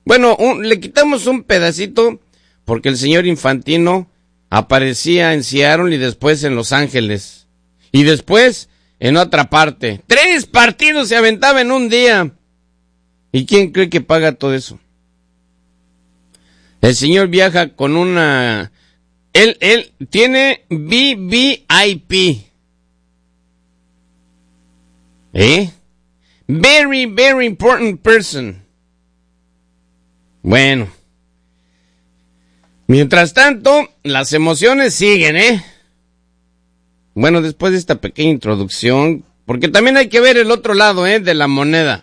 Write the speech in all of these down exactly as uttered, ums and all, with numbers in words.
Bueno, un, le quitamos un pedacito porque el señor Infantino aparecía en Seattle y después en Los Ángeles. Y después en otra parte. Tres partidos se aventaba en un día. ¿Y quién cree que paga todo eso? El señor viaja con una... Él, él tiene V V I P. ¿Eh? Very, very important person. Bueno. Mientras tanto, las emociones siguen, ¿eh? Bueno, después de esta pequeña introducción, porque también hay que ver el otro lado, ¿eh? De la moneda.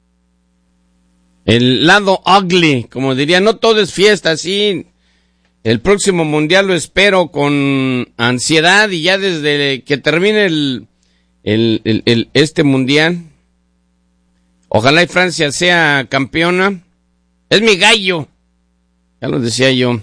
El lado ugly, como diría, no todo es fiesta, sí. El próximo mundial lo espero con ansiedad y ya desde que termine el, el, el, el este mundial, ojalá y Francia sea campeona. Es mi gallo. Ya lo decía yo.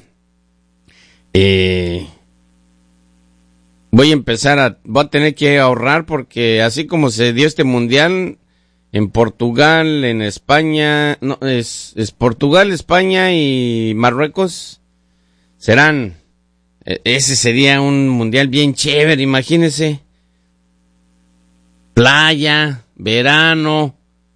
Eh, voy a empezar a, voy a tener que ahorrar porque así como se dio este mundial en Portugal, en España, no, es, es Portugal, España y Marruecos, serán, ese sería un mundial bien chévere, imagínense. Playa, verano.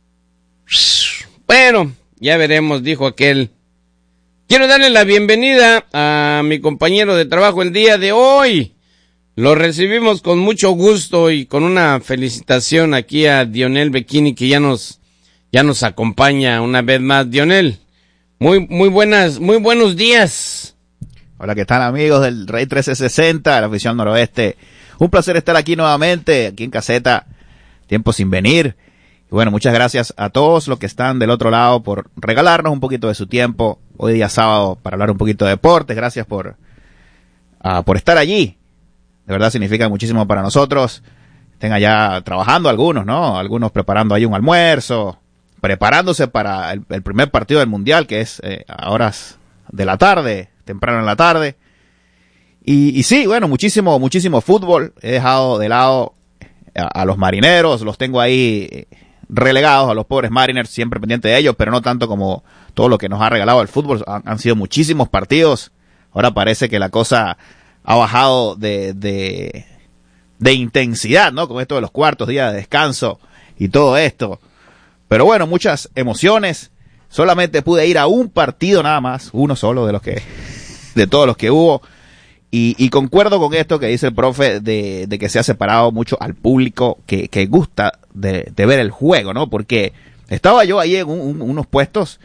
Bueno, ya veremos, dijo aquel. Quiero darle la bienvenida a mi compañero de trabajo el día de hoy. Lo recibimos con mucho gusto y con una felicitación aquí a Dionel Bechini, que ya nos, ya nos acompaña una vez más. Dionel, muy, muy buenas, muy buenos días. Hola, ¿qué tal, amigos del Rey trescientos sesenta, la afición noroeste? Un placer estar aquí nuevamente, aquí en caseta, tiempo sin venir. Y bueno, muchas gracias a todos los que están del otro lado por regalarnos un poquito de su tiempo hoy día sábado para hablar un poquito de deportes. Gracias por, uh, por estar allí. De verdad significa muchísimo para nosotros. Estén allá trabajando algunos, ¿no? Algunos preparando ahí un almuerzo, preparándose para el, el primer partido del Mundial, que es eh, a horas de la tarde, temprano en la tarde. Y, y sí, bueno, muchísimo, muchísimo fútbol. He dejado de lado a, a los marineros, los tengo ahí relegados, a los pobres Mariners, siempre pendiente de ellos, pero no tanto como todo lo que nos ha regalado el fútbol. Han, han sido muchísimos partidos. Ahora parece que la cosa ha bajado de, de, de intensidad, ¿no? Con esto de los cuartos días de descanso y todo esto. Pero bueno, muchas emociones. Solamente pude ir a un partido nada más, uno solo de los que, de todos los que hubo. Y, y concuerdo con esto que dice el profe de, de que se ha separado mucho al público que, que gusta de, de ver el juego, ¿no? Porque estaba yo ahí en un, un, unos puestos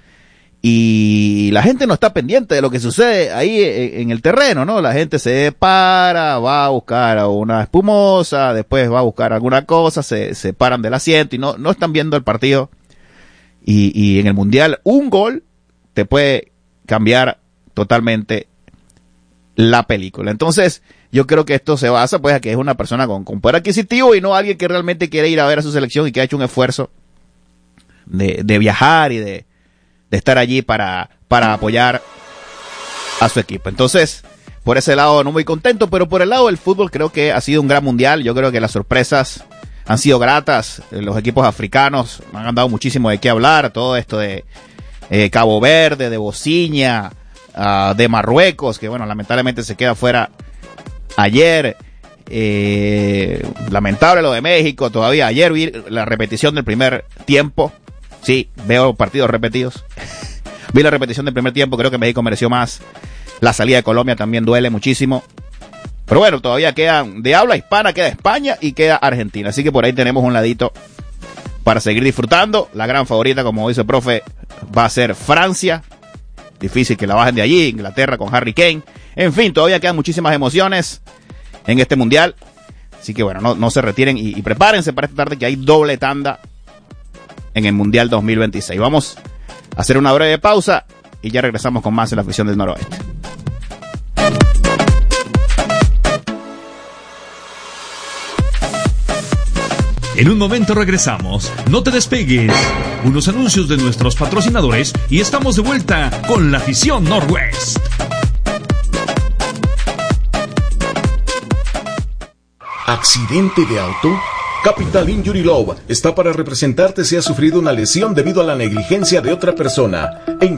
y la gente no está pendiente de lo que sucede ahí en el terreno, ¿no? La gente se para, va a buscar una espumosa, después va a buscar alguna cosa, se, se paran del asiento y no, no están viendo el partido. Y, y en el Mundial, un gol te puede cambiar totalmente la película. Entonces, yo creo que esto se basa, pues, a que es una persona con, con poder adquisitivo y no alguien que realmente quiere ir a ver a su selección y que ha hecho un esfuerzo de, de viajar y de, de estar allí para, para apoyar a su equipo. Entonces, por ese lado no muy contento, pero por el lado del fútbol creo que ha sido un gran mundial. Yo creo que las sorpresas han sido gratas. Los equipos africanos han dado muchísimo de qué hablar. Todo esto de eh, Cabo Verde, de Bociña, uh, de Marruecos, que bueno, lamentablemente se queda fuera ayer. Eh, lamentable lo de México todavía. Ayer vi la repetición del primer tiempo. Sí, veo partidos repetidos. Vi la repetición del primer tiempo, creo que México mereció más. La salida de Colombia también duele muchísimo. Pero bueno, todavía quedan, de habla hispana queda España y queda Argentina. Así que por ahí tenemos un ladito para seguir disfrutando. La gran favorita, como dice el profe, va a ser Francia. Difícil que la bajen de allí, Inglaterra con Harry Kane. En fin, todavía quedan muchísimas emociones en este mundial. Así que bueno, no, no se retiren y, y prepárense para esta tarde que hay doble tanda en el Mundial dos mil veintiséis. Vamos a hacer una breve pausa y ya regresamos con más en la afición del noroeste. En un momento regresamos. No te despegues. Unos anuncios de nuestros patrocinadores y estamos de vuelta con la afición Northwest. ¿Accidente de auto? Capital Injury Law está para representarte si has sufrido una lesión debido a la negligencia de otra persona. En